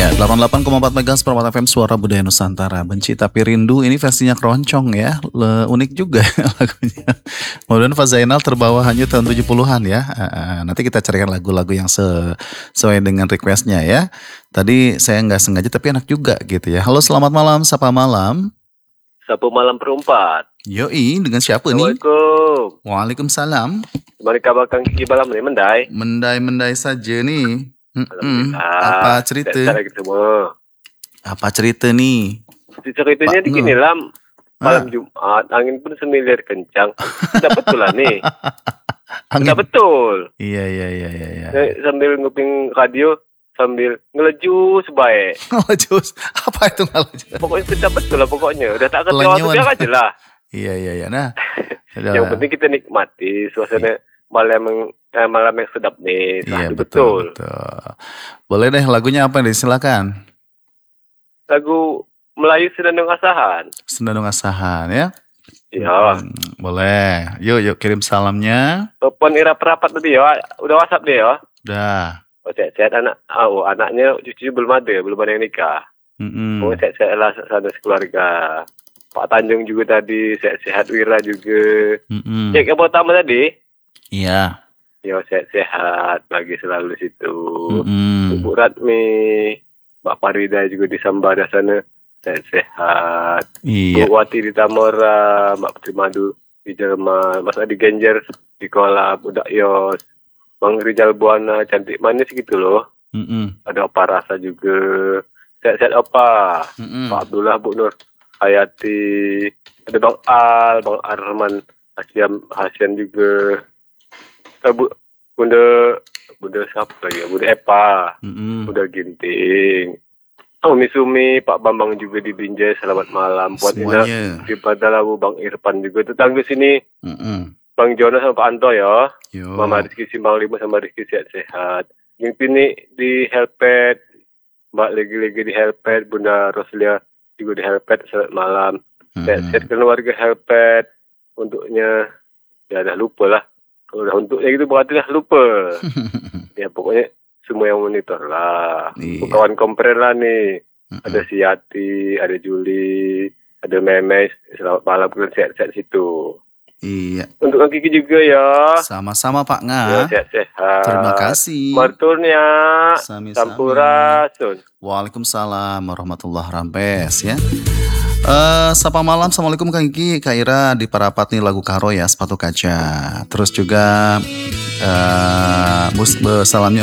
88,4 MHz Permata FM Suara Budaya Nusantara. Benci Tapi Rindu ini versinya keroncong ya. Unik juga lagunya. Kemudian Pak Zainal terbawa hanyut tahun 70-an ya. Nanti kita carikan lagu-lagu yang sesuai dengan requestnya ya. Tadi saya nggak sengaja tapi enak juga gitu ya. Halo, selamat malam, sapa malam. Sapu malam perempat. Yoi, dengan siapa nih? Assalamualaikum. Waalaikumsalam. Gimana kabar Kang Kiki Balam nih, Mendai? Mendai-mendai saja nih. Alhamdulillah. Apa cerita? Sehat kita semua. Apa cerita nih? Ceritanya Pak gini Lam. Malam Jumat, angin pun semilir kencang. Tidak betul lah nih. Tidak betul. Iya. Sambil nguping radio, sambil ngelejus baik. Ngelejus? Apa itu ngelejus? Pokoknya tidak betul lah pokoknya. Udah tak ketawa biar aja lah. Iya. Nah, yang penting kita nikmati suasana malam yang sedap nih. Iya, betul. Boleh deh, lagunya apa nih? Silakan. Lagu Melayu Senandung Asahan. Senandung Asahan ya? Iya. Boleh. Yuk kirim salamnya. Telepon Ira Perapat tadi ya. Udah WhatsApp dia ya. Udah. Oh, sehat anaknya cucu belum ada yang nikah. Oh, sehat lah sana sekeluarga. Pak Tanjung juga tadi sehat Wira juga. Cek yang pertama tadi. Iya. Ya sehat bagi selalu situ. Ibu Ratmi, Mbak Farida juga di Sambada sana sehat. Iya. Bu Wati di Tamora, Mbak Putri Madu di Jerman, Mas Adi Genjer di Kolab, Budak Yos, Bang Rizal Buana cantik manis gitu loh. Ada Opa Rasa juga. Sehat Opa. Pak Abdullah, Bu Nur Hayati, ada Bang Al, Bang Arman, Hasian juga. Bunda siapa lagi ya? Bunda Epa, Bunda Ginting. Sumi, Pak Bambang juga di Binjai, selamat malam. Buat Ina di Badalawu, Bang Irfan juga. Tetangga sini, Bang Jonas sama Pak Anto ya. Mama Rizky Simbang 5 sama Rizky sehat-sehat. Yang ini di Helpet, Mbak Legi di Helpet, Bunda Roslia juga di Helpet, selamat malam. Sehat keluarga Helpet. Untuknya, ya udah lupa lah. Kalau udah untuknya gitu berarti dah lupa. Ya pokoknya semua yang monitor lah. Kawan kompren lah nih. Ada si Yati, ada Juli, ada Memes. Selamat malam, kalian sehat-sehat situ. Iya. Untuk Kang Kiki juga ya. Sama-sama Pak Nga. Ya, sehat-sehat. Terima kasih. Marturnya. Sampurasun. Waalaikumsalam warahmatullahi wabarakatuh ya. Sapa malam, assalamualaikum Kang Kiki, Kak Ira di Parapat nih lagu Karo ya, Sepatu Kaca. Terus juga salamnya